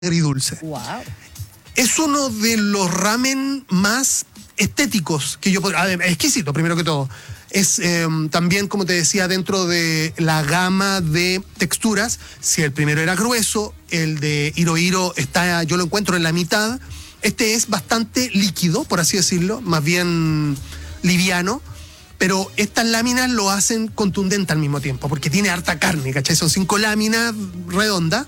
agridulce. Wow. Es uno de los ramen más estéticos que yo podría... exquisito, primero que todo. Es también, como te decía, dentro de la gama de texturas. Si el primero era grueso, el de Hiro Hiro está, yo lo encuentro en la mitad. Este es bastante líquido, por así decirlo, más bien liviano. Pero estas láminas lo hacen contundente al mismo tiempo, porque tiene harta carne, ¿cachai? Son 5 láminas redondas.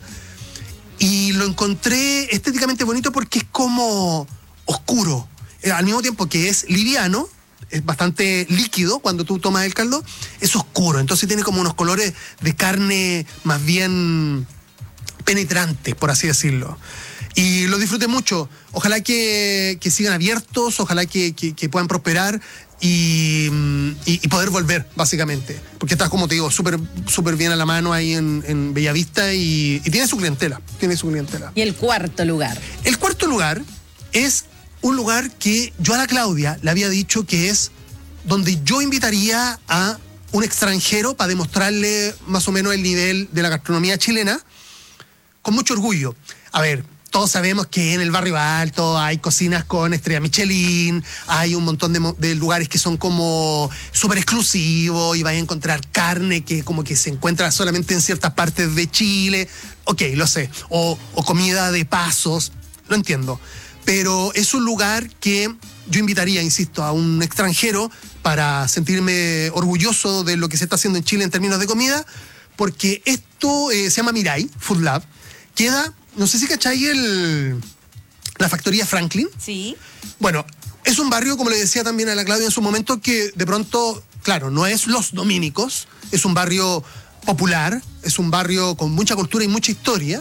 Y lo encontré estéticamente bonito porque es como oscuro. Al mismo tiempo que es liviano, es bastante líquido cuando tú tomas el caldo, es oscuro. Entonces tiene como unos colores de carne más bien penetrantes, por así decirlo. Y lo disfruté mucho. Ojalá que sigan abiertos, ojalá que puedan prosperar y poder volver, básicamente. Porque está, como te digo, súper bien a la mano ahí en Bellavista y tiene su clientela. ¿Y el cuarto lugar? El cuarto lugar es un lugar que yo a la Claudia le había dicho que es donde yo invitaría a un extranjero para demostrarle más o menos el nivel de la gastronomía chilena con mucho orgullo. A ver, todos sabemos que en el Barrio Alto hay cocinas con estrella Michelin, hay un montón de lugares que son como súper exclusivos y vais a encontrar carne que como que se encuentra solamente en ciertas partes de Chile. Ok, lo sé. O comida de pasos, lo entiendo. Pero es un lugar que yo invitaría, insisto, a un extranjero para sentirme orgulloso de lo que se está haciendo en Chile en términos de comida, porque esto se llama Mirai Food Lab. Queda... No sé si cachai la factoría Franklin. Sí. Bueno, es un barrio, como le decía también a la Claudia en su momento, que de pronto, claro, no es Los Dominicos, es un barrio popular, es un barrio con mucha cultura y mucha historia,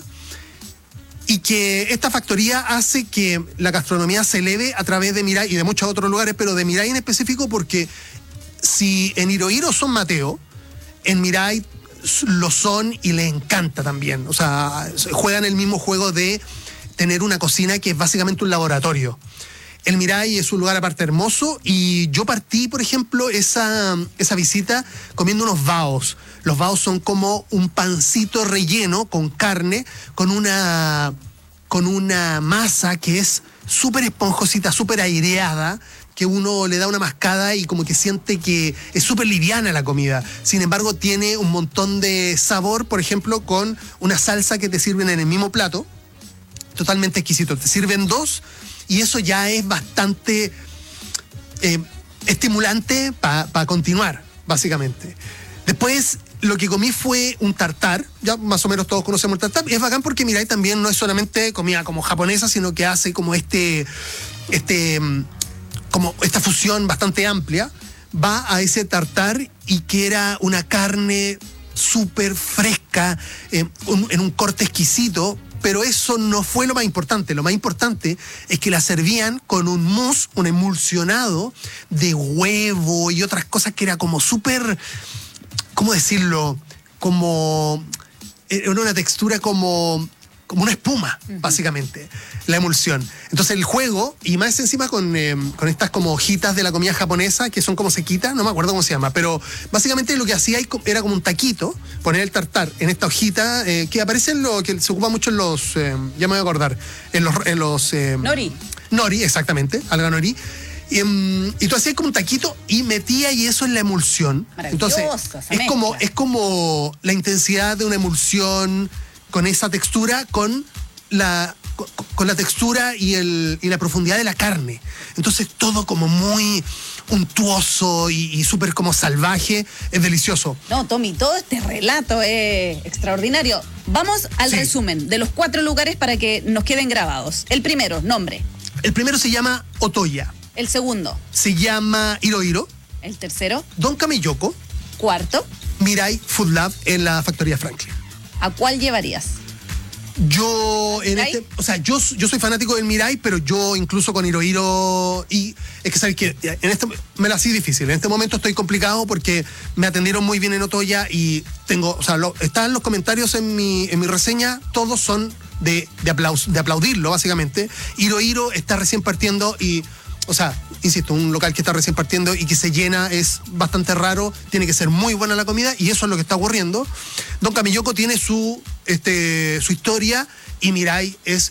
y que esta factoría hace que la gastronomía se eleve a través de Mirai y de muchos otros lugares, pero de Mirai en específico, porque si en Hiro Hiro son Mateo, en Mirai lo son y les encanta también. O sea, juegan el mismo juego de tener una cocina que es básicamente un laboratorio. El Mirai es un lugar aparte hermoso y yo partí, por ejemplo, esa visita comiendo unos baos. Los baos son como un pancito relleno con carne, con una masa que es súper esponjosita, súper aireada, que uno le da una mascada y como que siente que es súper liviana la comida. Sin embargo, tiene un montón de sabor, por ejemplo, con una salsa que te sirven en el mismo plato. Totalmente exquisito. Te sirven 2 y eso ya es bastante estimulante para continuar, básicamente. Después, lo que comí fue un tartar. Ya más o menos todos conocemos el tartar. Y es bacán porque Mirai también no es solamente comida como japonesa, sino que hace como como esta fusión bastante amplia, va a ese tartar y que era una carne súper fresca, en un corte exquisito, pero eso no fue lo más importante. Lo más importante es que la servían con un mousse, un emulsionado de huevo y otras cosas que era como súper, ¿cómo decirlo? Como, era una textura como una espuma, básicamente, la emulsión. Entonces el juego, y más encima con estas como hojitas de la comida japonesa, que son como sequitas, no me acuerdo cómo se llama, pero básicamente lo que hacía era como un taquito, poner el tartar en esta hojita, que aparece en lo que se ocupa mucho en los, ya me voy a acordar, en los Nori. Nori, exactamente, alga nori. Y tú hacías como un taquito y metía y eso es la emulsión. Entonces es como la intensidad de una emulsión con esa textura, con la textura y la profundidad de la carne. Entonces todo como muy untuoso y súper como salvaje, es delicioso. No, Tommy, todo este relato es extraordinario. Vamos al resumen de los 4 lugares para que nos queden grabados. El primero, nombre. El primero se llama Otoya. El segundo. Se llama Hiro Hiro. El tercero. Don Kameyoko. Cuarto. Mirai Food Lab en la factoría Franklin. ¿A cuál llevarías? Yo soy fanático del Mirai, pero yo incluso con Hiro Hiro, y es que sabes que me la hacía difícil. En este momento estoy complicado porque me atendieron muy bien en Otoya y están los comentarios en mi reseña, todos son de aplaudirlo, básicamente. Hiro Hiro está recién partiendo y o sea, insisto, un local que está recién partiendo y que se llena es bastante raro, tiene que ser muy buena la comida y eso es lo que está ocurriendo. Don Camiloco tiene su historia y Mirai es